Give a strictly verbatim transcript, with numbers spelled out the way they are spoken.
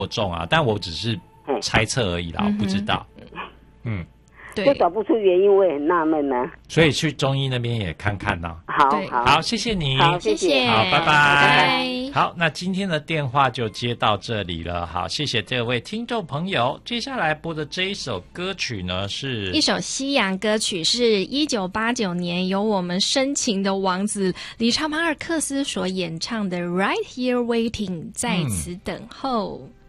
中啊，但我只是猜测而已啦，我不知道。嗯， 对， 就找不出原因，我也很纳闷呢。 所以去中医那边也看看呢。 好好， 好，谢谢你， 好， 谢谢， 好，拜拜， 拜拜。 好，那今天的电话就接到这里了。好，谢谢这位听众朋友。接下来播的这一首歌曲呢，是一首西洋歌曲，是一九八九年由我们深情的王子理查马尔克斯所演唱的《Right Here Waiting》，在此等候。嗯